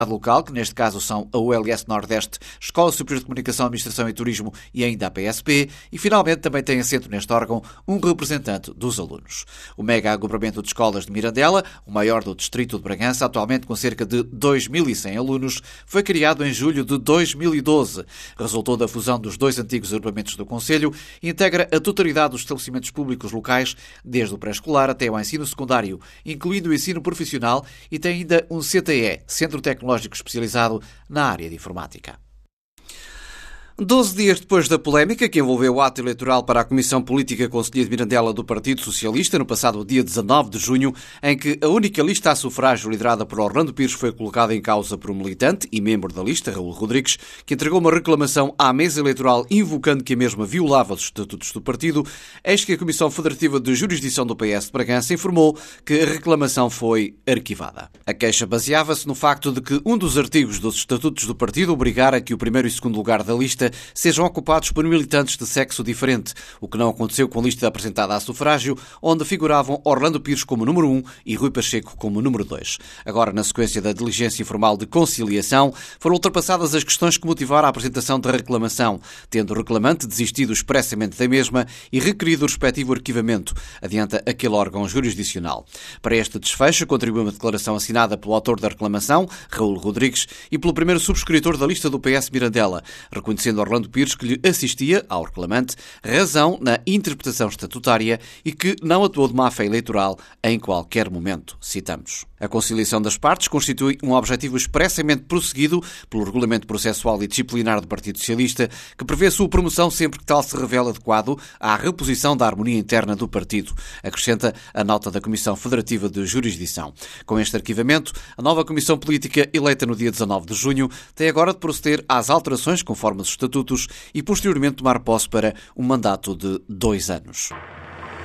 local, que neste caso são a ULS Nordeste, Escola Superior de Comunicação, Administração e Turismo e ainda a PSP, e finalmente também tem assento neste órgão um representante dos alunos. O mega agrupamento de escolas de Mirandela, o maior do distrito de Bragança, atualmente com cerca de 2.100 alunos, foi criado em julho de 2012. Resultou da fusão dos dois antigos agrupamentos do concelho e integra a totalidade dos estabelecimentos públicos locais, desde o pré-escolar até ao ensino secundário, incluindo o ensino profissional, e tem ainda um CTE, Centro Tecnológico especializado na área de informática. 12 dias depois da polémica que envolveu o ato eleitoral para a Comissão Política Conselhia de Mirandela do Partido Socialista, no passado dia 19 de junho, em que a única lista a sufrágio liderada por Orlando Pires foi colocada em causa por um militante e membro da lista, Raul Rodrigues, que entregou uma reclamação à mesa eleitoral invocando que a mesma violava os estatutos do partido, eis que a Comissão Federativa de Jurisdição do PS de Bragança informou que a reclamação foi arquivada. A queixa baseava-se no facto de que um dos artigos dos estatutos do partido obrigara que o primeiro e segundo lugar da lista sejam ocupados por militantes de sexo diferente, o que não aconteceu com a lista apresentada a sufrágio, onde figuravam Orlando Pires como número 1 e Rui Pacheco como número 2. Agora, na sequência da diligência informal de conciliação, foram ultrapassadas as questões que motivaram a apresentação da reclamação, tendo o reclamante desistido expressamente da mesma e requerido o respectivo arquivamento, adianta aquele órgão jurisdicional. Para este desfecho, contribuiu uma declaração assinada pelo autor da reclamação, Raul Rodrigues, e pelo primeiro subscritor da lista do PS Mirandela, reconhecendo Orlando Pires que lhe assistia, ao reclamante, razão na interpretação estatutária e que não atuou de má-fé eleitoral em qualquer momento. Citamos. A conciliação das partes constitui um objetivo expressamente prosseguido pelo Regulamento Processual e Disciplinar do Partido Socialista, que prevê a sua promoção sempre que tal se revela adequado à reposição da harmonia interna do partido, acrescenta a nota da Comissão Federativa de Jurisdição. Com este arquivamento, a nova Comissão Política, eleita no dia 19 de junho, tem agora de proceder às alterações conforme os estatutos e posteriormente tomar posse para um mandato de 2 anos.